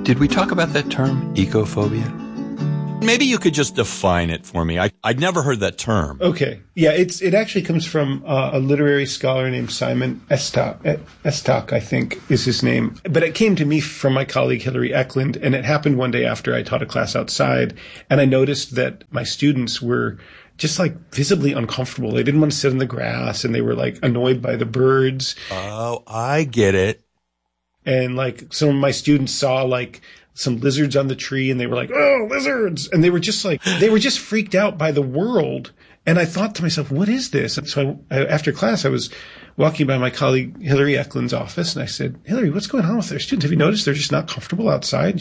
Did we talk about that term, ecophobia? Maybe you could just define it for me. I'd never heard that term. Okay. Yeah, it actually comes from a literary scholar named Simon Estok, I think is his name. But it came to me from my colleague Hilary Eklund, and it happened one day after I taught a class outside, and I noticed that my students were just like visibly uncomfortable. They didn't want to sit in the grass, and they were like annoyed by the birds. Oh, I get it. And like some of my students saw like some lizards on the tree, and they were like, "Oh, lizards!" And they were just freaked out by the world. And I thought to myself, "What is this?" And so after class, I was walking by my colleague Hilary Eklund's office, and I said, "Hilary, what's going on with their students? Have you noticed they're just not comfortable outside?"